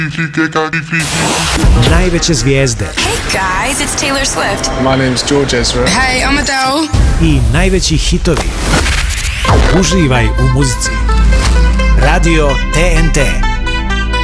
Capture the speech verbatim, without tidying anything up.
Najveće zvijezde. Hey guys, it's Taylor Swift. My name's George Ezra. Hey, I'm Adele. I najveći hitovi. Uživaj u muzici. Radio T N T.